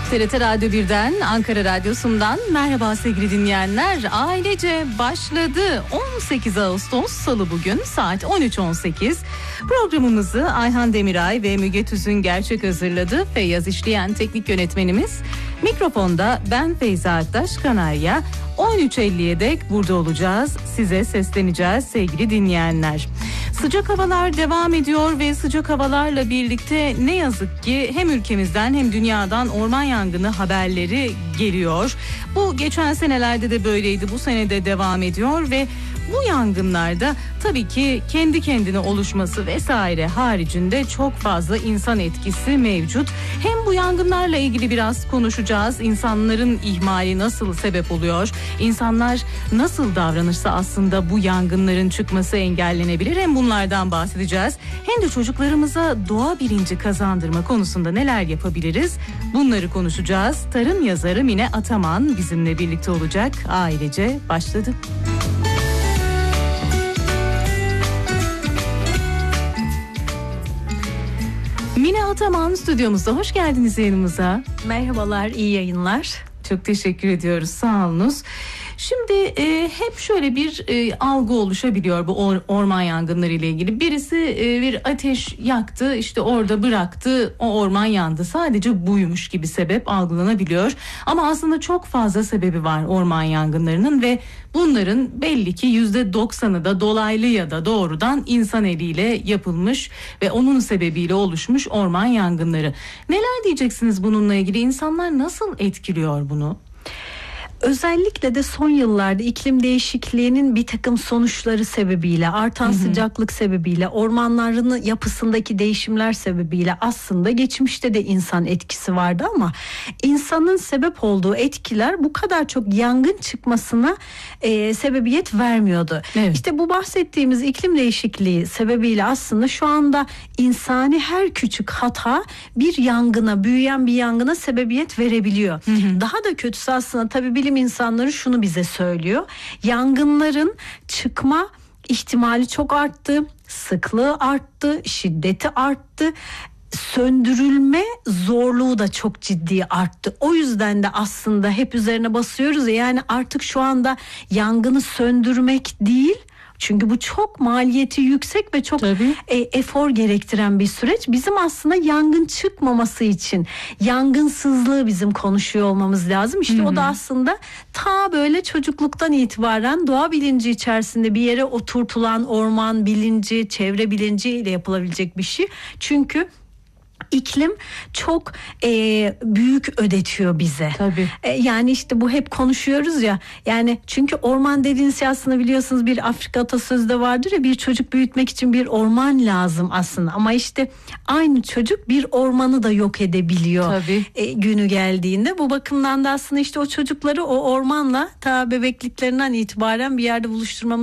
TRT Radyo 1'den, Ankara Radyosu'ndan merhaba sevgili dinleyenler. Ailece başladı. 18 Ağustos Salı bugün saat 13.18. Programımızı Ayhan Demiray ve Müge Tüzün Gerçek hazırladı. Feyyaz işleyen teknik yönetmenimiz. Mikrofonda ben Feyza Aktaş Kanarya. 13.50'ye dek burada olacağız. Size sesleneceğiz sevgili dinleyenler. Sıcak havalar devam ediyor ve sıcak havalarla birlikte ne yazık ki hem ülkemizden hem dünyadan orman yangını haberleri geliyor. Bu geçen senelerde de böyleydi, bu sene de devam ediyor ve bu yangınlarda tabii ki kendi kendine oluşması vesaire haricinde çok fazla insan etkisi mevcut. Hem bu yangınlarla ilgili biraz konuşacağız. İnsanların ihmali nasıl sebep oluyor? İnsanlar nasıl davranırsa aslında bu yangınların çıkması engellenebilir. Hem bunlardan bahsedeceğiz. Hem de çocuklarımıza doğa bilinci kazandırma konusunda neler yapabiliriz? Bunları konuşacağız. Tarım yazarı Mine Ataman bizimle birlikte olacak. Ailece başladı. Mine Ataman stüdyomuzda. Hoş geldiniz yayınımıza. Merhabalar, iyi yayınlar. Çok teşekkür ediyoruz, sağ olunuz. Şimdi hep şöyle bir algı oluşabiliyor bu orman yangınları ile ilgili. Birisi bir ateş yaktı, işte orada bıraktı, o orman yandı. Sadece buymuş gibi sebep algılanabiliyor. Ama aslında çok fazla sebebi var orman yangınlarının ve bunların belli ki %90'ı da dolaylı ya da doğrudan insan eliyle yapılmış ve onun sebebiyle oluşmuş orman yangınları. Neler diyeceksiniz bununla ilgili? İnsanlar nasıl etkiliyor bunu? Özellikle de son yıllarda iklim değişikliğinin bir takım sonuçları sebebiyle, artan sıcaklık sebebiyle, ormanların yapısındaki değişimler sebebiyle aslında geçmişte de insan etkisi vardı ama insanın sebep olduğu etkiler bu kadar çok yangın çıkmasına sebebiyet vermiyordu. Evet. İşte bu bahsettiğimiz iklim değişikliği sebebiyle aslında şu anda insani her küçük hata bir yangına, büyüyen bir yangına sebebiyet verebiliyor. Daha da kötüsü aslında tabii bilim insanları şunu bize söylüyor. Yangınların çıkma ihtimali çok arttı, sıklığı arttı, şiddeti arttı. Söndürülme zorluğu da çok ciddi arttı. O yüzden de aslında hep üzerine basıyoruz ya, yani artık şu anda yangını söndürmek değil. Çünkü bu çok maliyeti yüksek ve çok efor gerektiren bir süreç. Bizim aslında yangın çıkmaması için yangınsızlığı bizim konuşuyor olmamız lazım. İşte o da aslında ta böyle çocukluktan itibaren doğa bilinci içerisinde bir yere oturtulan orman bilinci, çevre bilinciyle yapılabilecek bir şey. Çünkü İklim çok büyük ödetiyor bize. Tabii. Yani işte bu hep konuşuyoruz ya. Yani çünkü orman dediğiniz şey aslında biliyorsunuz bir Afrika atasözü de vardır ya, bir çocuk büyütmek için bir orman lazım aslında. Ama işte aynı çocuk bir ormanı da yok edebiliyor. Günü geldiğinde. Bu bakımdan da aslında işte o çocukları o ormanla ta bebekliklerinden itibaren bir yerde buluşturmamız